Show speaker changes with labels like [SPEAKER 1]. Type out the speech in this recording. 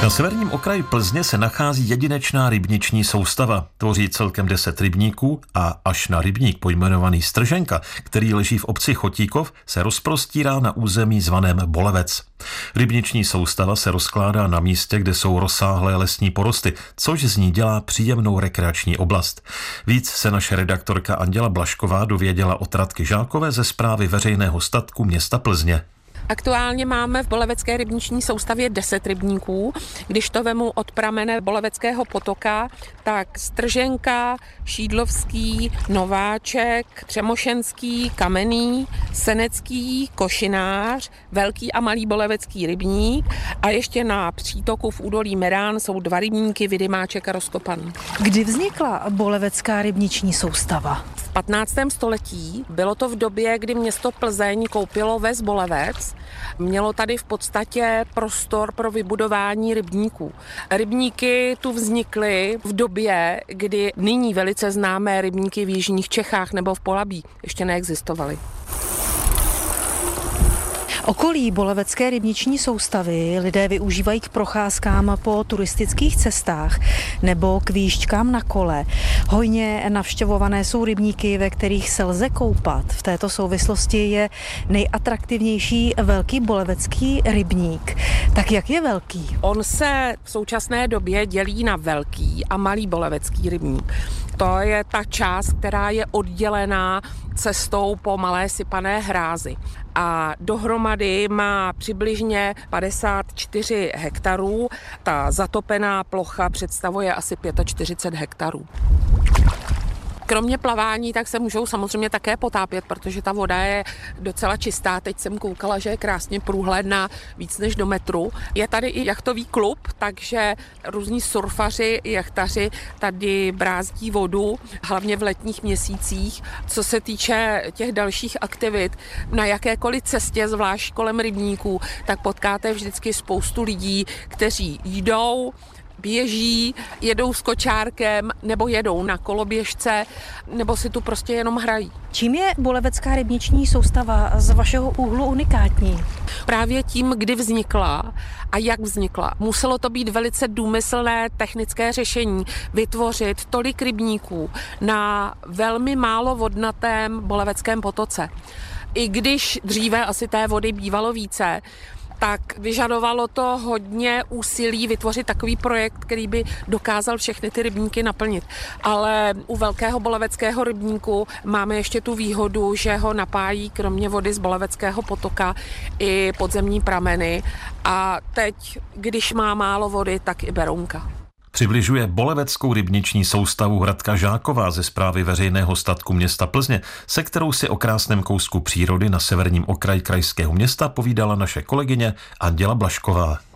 [SPEAKER 1] Na severním okraji Plzně se nachází jedinečná rybniční soustava. Tvoří celkem 10 rybníků a až na rybník pojmenovaný Strženka, který leží v obci Chotíkov, se rozprostírá na území zvaném Bolevec. Rybniční soustava se rozkládá na místě, kde jsou rozsáhlé lesní porosty, což z ní dělá příjemnou rekreační oblast. Víc se naše redaktorka Anděla Blašková dověděla od Radky Žákové ze Správy veřejného statku města Plzně.
[SPEAKER 2] Aktuálně máme v Bolevecké rybniční soustavě 10 rybníků. Když to vemu od pramene Boleveckého potoka, tak Strženka, Šídlovský, Nováček, Třemošenský, Kamenný, Senecký, Košinář, Velký a Malý Bolevecký rybník a ještě na přítoku v údolí Merán jsou 2 rybníky, Vidymáček a Rozkopan.
[SPEAKER 3] Kdy vznikla Bolevecká rybniční soustava?
[SPEAKER 2] V 15. století, bylo to v době, kdy město Plzeň koupilo ves Bolevec. Mělo tady v podstatě prostor pro vybudování rybníků. Rybníky tu vznikly v době, kdy nyní velice známé rybníky v jižních Čechách nebo v Polabí ještě neexistovaly.
[SPEAKER 3] Okolí Bolevecké rybniční soustavy lidé využívají k procházkám po turistických cestách nebo k výšťkám na kole. Hojně navštěvované jsou rybníky, ve kterých se lze koupat. V této souvislosti je nejatraktivnější Velký Bolevecký rybník. Tak jak je velký?
[SPEAKER 2] On se v současné době dělí na Velký a Malý Bolevecký rybník. To je ta část, která je oddělená cestou po malé sypané hrázi. A dohromady má přibližně 54 hektarů. Ta zatopená plocha představuje asi 45 hektarů. Kromě plavání, tak se můžou samozřejmě také potápět, protože ta voda je docela čistá. Teď jsem koukala, že je krásně průhledná, víc než do metru. Je tady i jachtový klub, takže různí surfaři, jachtaři tady brázdí vodu, hlavně v letních měsících. Co se týče těch dalších aktivit, na jakékoliv cestě, zvlášť kolem rybníků, tak potkáte vždycky spoustu lidí, kteří jdou, běží, jedou s kočárkem nebo jedou na koloběžce nebo si tu prostě jenom hrají.
[SPEAKER 3] Čím je Bolevecká rybniční soustava z vašeho úhlu unikátní?
[SPEAKER 2] Právě tím, kdy vznikla a jak vznikla. Muselo to být velice důmyslné technické řešení vytvořit tolik rybníků na velmi málo vodnatém Boleveckém potoce. I když dříve asi té vody bývalo více, tak vyžadovalo to hodně úsilí vytvořit takový projekt, který by dokázal všechny ty rybníky naplnit. Ale u Velkého Boleveckého rybníku máme ještě tu výhodu, že ho napájí kromě vody z Boleveckého potoka i podzemní prameny. A teď, když má málo vody, tak i Berounka.
[SPEAKER 1] Přibližuje Boleveckou rybniční soustavu Radka Žáková ze Správy veřejného statku města Plzně, se kterou si o krásném kousku přírody na severním okraji krajského města povídala naše kolegyně Anděla Blašková.